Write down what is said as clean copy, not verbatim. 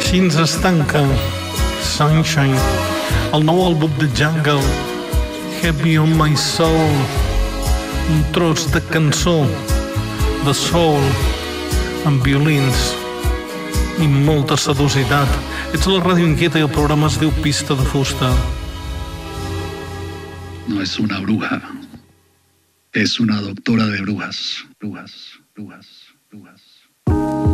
Així ens es tanca Sunshine, el nou àlbum de Jungle, Heavy on My Soul, un tros de cançó de soul amb violins i molta sedositat. Ets a la Ràdio Inquieta i el programa es diu Pista de Fusta. No es una bruja, es una doctora de brujas.